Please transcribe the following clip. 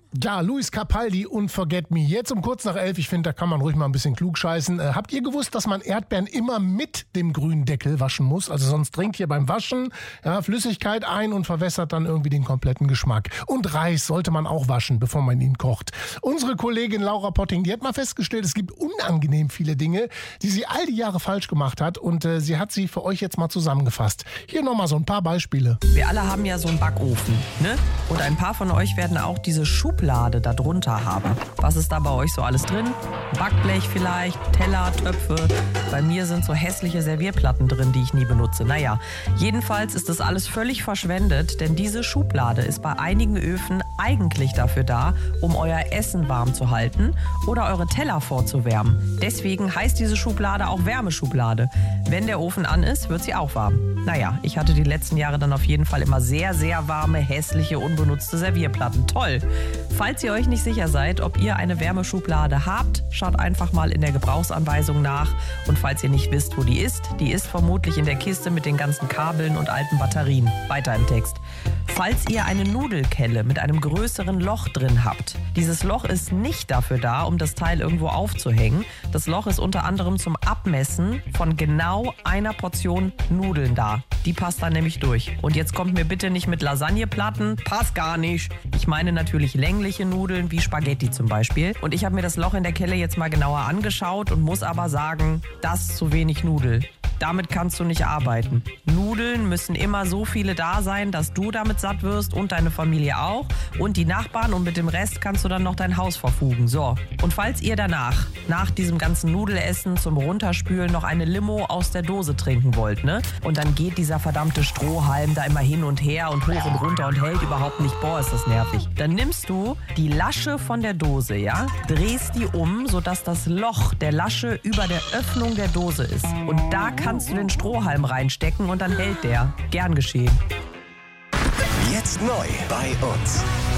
Ja, Luis Capaldi und Forget Me. Jetzt um kurz nach 11, ich finde, da kann man ruhig mal ein bisschen klug scheißen. Habt ihr gewusst, dass man Erdbeeren immer mit dem grünen Deckel waschen muss? Also sonst dringt hier beim Waschen Flüssigkeit ein und verwässert dann irgendwie den kompletten Geschmack. Und Reis sollte man auch waschen, bevor man ihn kocht. Unsere Kollegin Laura Potting, die hat mal festgestellt, es gibt unangenehm viele Dinge, die sie all die Jahre falsch gemacht hat. Und sie hat sie für euch jetzt mal zusammengefasst. Hier nochmal so ein paar Beispiele. Wir alle haben ja so einen Backofen, ne? Und ein paar von euch werden auch diese Schublade da drunter haben. Was ist da bei euch so alles drin? Backblech vielleicht, Teller, Töpfe. Bei mir sind so hässliche Servierplatten drin, die ich nie benutze. Naja, jedenfalls ist das alles völlig verschwendet, denn diese Schublade ist bei einigen Öfen eigentlich dafür da, um euer Essen warm zu halten oder eure Teller vorzuwärmen. Deswegen heißt diese Schublade auch Wärmeschublade. Wenn der Ofen an ist, wird sie auch warm. Naja, ich hatte die letzten Jahre dann auf jeden Fall immer sehr, sehr warme, hässliche, unbenutzte Servierplatten. Toll! Falls ihr euch nicht sicher seid, ob ihr eine Wärmeschublade habt, schaut einfach mal in der Gebrauchsanweisung nach. Und falls ihr nicht wisst, wo die ist vermutlich in der Kiste mit den ganzen Kabeln und alten Batterien. Weiter im Text. Falls ihr eine Nudelkelle mit einem größeren Loch drin habt, dieses Loch ist nicht dafür da, um das Teil irgendwo aufzuhängen. Das Loch ist unter anderem zum Abmessen von genau einer Portion Nudeln da. Die passt dann nämlich durch. Und jetzt kommt mir bitte nicht mit Lasagneplatten, passt gar nicht. Ich meine natürlich längliche Nudeln, wie Spaghetti zum Beispiel. Und ich habe mir das Loch in der Kelle jetzt mal genauer angeschaut und muss aber sagen, das ist zu wenig Nudel. Damit kannst du nicht arbeiten. Nudeln müssen immer so viele da sein, dass du damit satt wirst und deine Familie auch und die Nachbarn, und mit dem Rest kannst du dann noch dein Haus verfugen. So, und falls ihr danach, nach diesem ganzen Nudelessen zum Runterspülen, noch eine Limo aus der Dose trinken wollt, ne? Und dann geht dieser verdammte Strohhalm da immer hin und her und hoch und runter und hält überhaupt nicht. Boah, ist das nervig. Dann nimmst du die Lasche von der Dose, ja? Drehst die um, sodass das Loch der Lasche über der Öffnung der Dose ist. Und da kannst du den Strohhalm reinstecken und dann hält der. Gern geschehen. Jetzt neu bei uns.